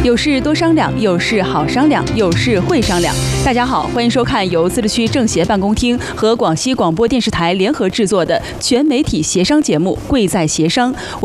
有事多商量，有事好商量，有事会商量。大家好，欢迎收看由自治区政协办公厅和广西广播电视台联合制作的全媒体协商节目《贵在协商》。